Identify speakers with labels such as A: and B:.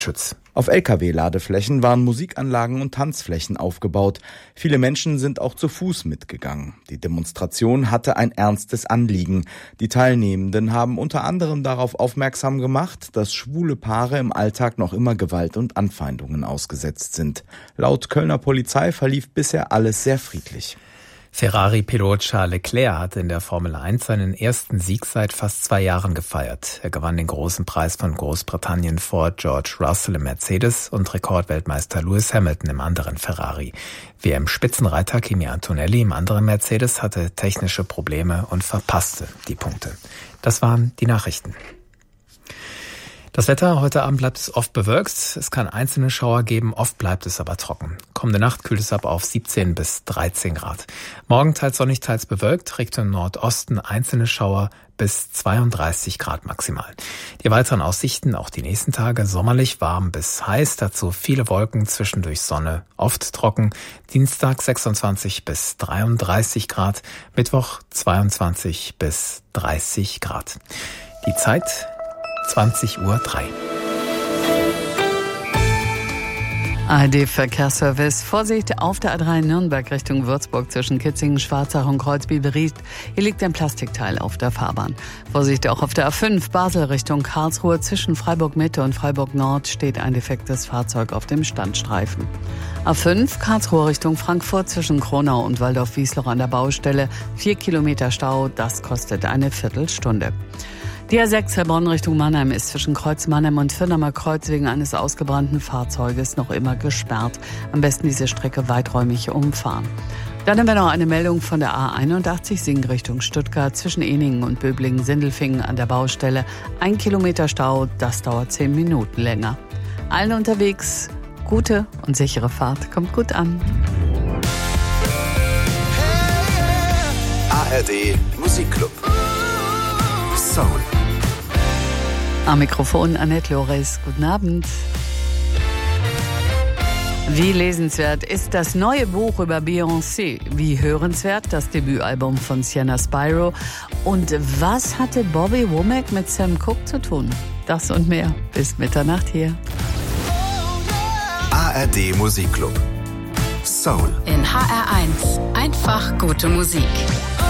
A: Schütz. Auf Lkw-Ladeflächen waren Musikanlagen und Tanzflächen aufgebaut. Viele Menschen sind auch zu Fuß mitgegangen. Die Demonstration hatte ein ernstes Anliegen. Die Teilnehmenden haben unter anderem darauf aufmerksam gemacht, dass schwule Paare im Alltag noch immer Gewalt und Anfeindungen ausgesetzt sind. Laut Kölner Polizei verlief bisher alles sehr friedlich.
B: Ferrari-Pilot Charles Leclerc hat in der Formel 1 seinen ersten Sieg seit fast 2 Jahren gefeiert. Er gewann den großen Preis von Großbritannien vor George Russell im Mercedes und Rekordweltmeister Lewis Hamilton im anderen Ferrari. WM-Spitzenreiter Kimi Antonelli im anderen Mercedes hatte technische Probleme und verpasste die Punkte. Das waren die Nachrichten. Das Wetter, heute Abend bleibt es oft bewölkt. Es kann einzelne Schauer geben, oft bleibt es aber trocken. Kommende Nacht kühlt es ab auf 17 bis 13 Grad. Morgen teils sonnig, teils bewölkt, Richtung Nordosten einzelne Schauer bis 32 Grad maximal. Die weiteren Aussichten, auch die nächsten Tage, sommerlich warm bis heiß, dazu viele Wolken, zwischendurch Sonne, oft trocken. Dienstag 26 bis 33 Grad, Mittwoch 22 bis 30 Grad. Die Zeit 20:03 Uhr.
C: ARD-Verkehrsservice. Vorsicht auf der A3 Nürnberg Richtung Würzburg zwischen Kitzingen, Schwarzach und Kreuzbiberried. Hier liegt ein Plastikteil auf der Fahrbahn. Vorsicht auch auf der A5 Basel Richtung Karlsruhe zwischen Freiburg Mitte und Freiburg Nord steht ein defektes Fahrzeug auf dem Standstreifen. A5 Karlsruhe Richtung Frankfurt zwischen Kronau und Waldorf-Wiesloch an der Baustelle. 4 Kilometer Stau, das kostet eine Viertelstunde. Die A6 Heilbronn Richtung Mannheim ist zwischen Kreuz Mannheim und Firnamer Kreuz wegen eines ausgebrannten Fahrzeuges noch immer gesperrt. Am besten diese Strecke weiträumig umfahren. Dann haben wir noch eine Meldung von der A81 Sing Richtung Stuttgart zwischen Eningen und Böblingen-Sindelfingen an der Baustelle. 1 Kilometer Stau, das dauert 10 Minuten länger. Allen unterwegs, gute und sichere Fahrt. Kommt gut an.
D: ARD Musikclub. Soul.
C: Am Mikrofon Annette Loris. Guten Abend. Wie lesenswert ist das neue Buch über Beyoncé? Wie hörenswert das Debütalbum von Sienna Spyro? Und was hatte Bobby Womack mit Sam Cooke zu tun? Das und mehr bis Mitternacht hier.
D: ARD Musikclub. Soul.
E: In HR1. Einfach gute Musik.